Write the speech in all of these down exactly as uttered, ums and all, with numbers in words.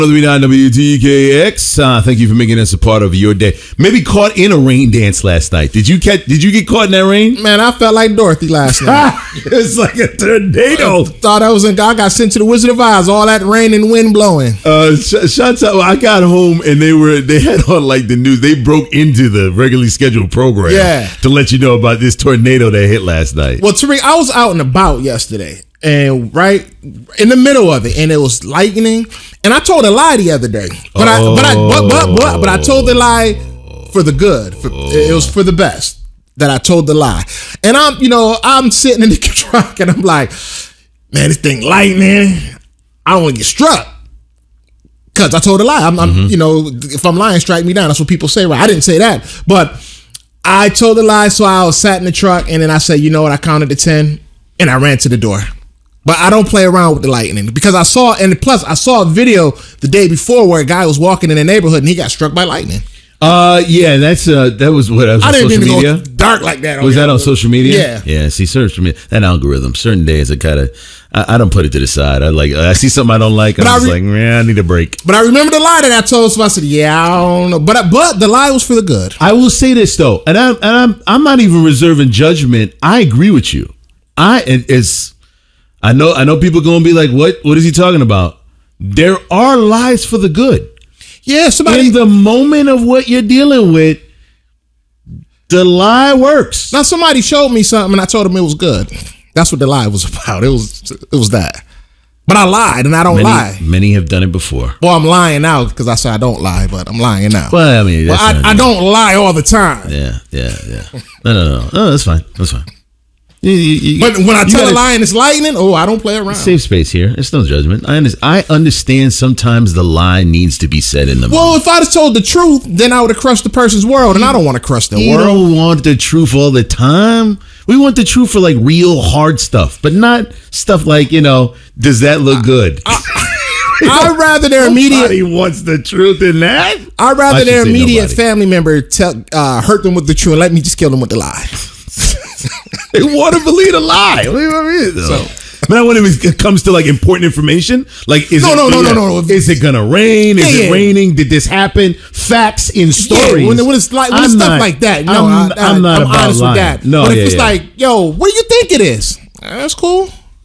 W T K X. Uh, thank you for making us a part of your day. Maybe caught in a rain dance last night. Did you catch? Did you get caught in that rain? Man, I felt like Dorothy last night. It's like a tornado. I thought I was in. I got sent to the Wizard of Oz. All that rain and wind blowing. Uh, sh- shots out. I got home and they were they had on like the news. They broke into the regularly scheduled program. Yeah. To let you know about this tornado that hit last night. Well, Tariq, I was out and about yesterday. And right in the middle of it, and it was lightning. And I told a lie the other day, but oh. I, but I, but, but, but, but I told the lie for the good. For, it was for the best that I told the lie. And I'm, you know, I'm sitting in the truck, and I'm like, man, this thing lightning. I don't want to get struck because I told a lie. I'm, mm-hmm. I'm, you know, if I'm lying, strike me down. That's what people say, right? I didn't say that, but I told a lie. So I was sat in the truck, and then I said, you know what? I counted to ten, and I ran to the door. But I don't play around with the lightning because I saw, and plus I saw a video the day before where a guy was walking in the neighborhood and he got struck by lightning. Uh, yeah, that's uh, that was what I was I on didn't social even media. Go dark like that. Was that on social media? Yeah, yeah. See, social media, that algorithm. Certain days, I kind of, I, I don't put it to the side. I like, I see something I don't like, and I'm just re- like, man, I need a break. But I remember the lie that I told, so I said, yeah, I don't know, but I, but the lie was for the good. I will say this though, and I'm and I'm I'm not even reserving judgment. I agree with you. I it, it's. I know I know people going to be like, what? What is he talking about? There are lies for the good. Yeah, somebody. In the moment of what you're dealing with, the lie works. Now, somebody showed me something and I told him it was good. That's what the lie was about. It was it was that. But I lied and I don't many, lie. Many have done it before. Well, I'm lying now because I said I don't lie, but I'm lying now. Well, I mean, that's well, I, I don't lie all the time. Yeah, yeah, yeah. No, no, no. No, that's fine. That's fine. You, you, you, but when I tell a lie and it's lightning, oh, I don't play around. Safe space here. It's no judgment. I understand, I understand sometimes the lie needs to be said in the Well, moment. if I'd have told the truth, then I would have crushed the person's world, and I don't want to crush their you world. You don't want the truth all the time. We want the truth for like real hard stuff, but not stuff like, you know, does that look good? I, I, I'd rather their immediate. Nobody wants the truth in that. I'd rather I their immediate nobody. family member tell, uh, hurt them with the truth and let me just kill them with the lie. They want to believe a lie. What do you mean? So, but when it comes to like important information, like is no, it, no, no, yeah, no, no, no. Is it gonna rain? Is yeah, it yeah. raining? Did this happen? Facts in stories. Yeah, when, when it's like when it's stuff not, like that. No, I'm, I, I, I'm not I'm about honest lying. with that. No, but if yeah, it's yeah. like, yo, what do you think it is? That's cool.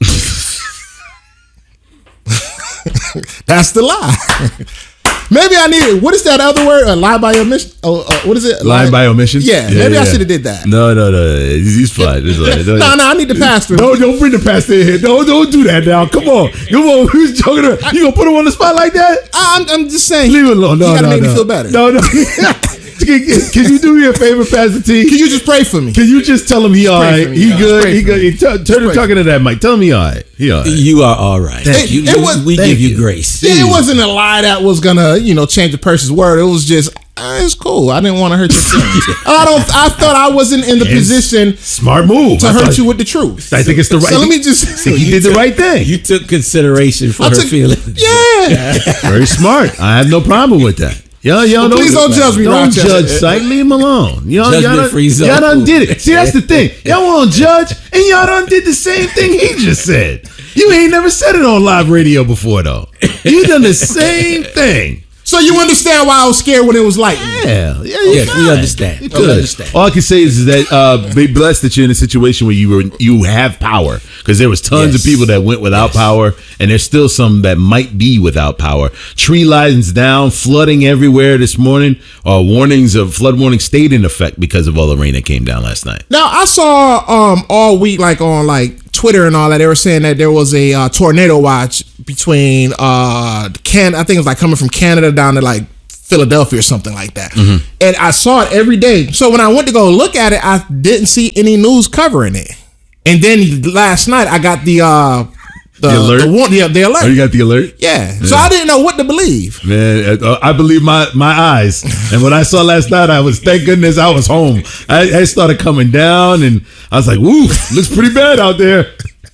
That's the lie. Maybe I need it. What is that other word? A lie by omission? Oh, uh, what is it? Lie, lie by omission? Yeah, yeah maybe yeah. I should have did that. No, no, no. He's, he's fine. He's fine. no, no, I need the pastor. No, don't bring the pastor in here. Don't, don't do that now. Come on. Come on. Who's joking? You gonna put him on the spot like that? I'm, I'm just saying. Leave it alone. No, you gotta no, make no. me feel better. No, no. Can, can you do me a favor, Pastor T? Can you just pray for me? Can you just tell him he all right? Me, he God. good. He good. He t- turn him talking to that mic. Tell him he all right. He all right. You are all right. It, you, it you, was, we give you, you grace. Yeah, it wasn't a lie that was gonna, you know, change a person's word. It was just, uh, it's cool. I didn't want to hurt your feelings. I don't. I thought I wasn't in the It's position smart move to I hurt thought, you with the truth. I think it's the right. So let me just. I think he did the right thing. You took consideration for I her took, feelings. Yeah. Very smart. I have no problem with that. Y'all, y'all well, please don't judge me, Don't Rochester. judge sight. Leave him alone. Y'all, y'all, done, free zone. y'all done did it. See, that's the thing. Y'all won't judge, and y'all done did the same thing he just said. You ain't never said it on live radio before, though. You done the same thing. So you understand why I was scared when it was lightning? Yeah, yeah, yes, fine. we understand. You We understand. All I can say is that uh, be blessed that you're in a situation where you were you have power, because there was tons Yes. of people that went without Yes. power, and there's still some that might be without power. Tree lines down, flooding everywhere this morning. Uh, warnings of flood warning stayed in effect because of all the rain that came down last night. Now I saw um all week, like on like Twitter and all that, they were saying that there was a uh, tornado watch between uh Can I think it was like coming from Canada down to like Philadelphia or something like that. Mm-hmm. And I saw it every day. So when I went to go look at it, I didn't see any news covering it. And then last night I got the uh the, The alert? the, one, yeah, the alert. Oh, you got the alert? Yeah. Yeah. So I didn't know what to believe. Man, uh, I believe my, my eyes. And what I saw last night, I was, thank goodness I was home. I, I started coming down, and I was like, woo, looks pretty bad out there.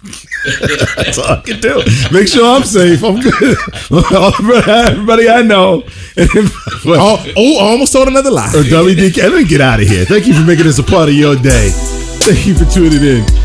That's all I can do. Make sure I'm safe. I'm good. Everybody I know. oh, oh, I almost told another lie. W D K, let me get out of here. Thank you for making this a part of your day. Thank you for tuning in.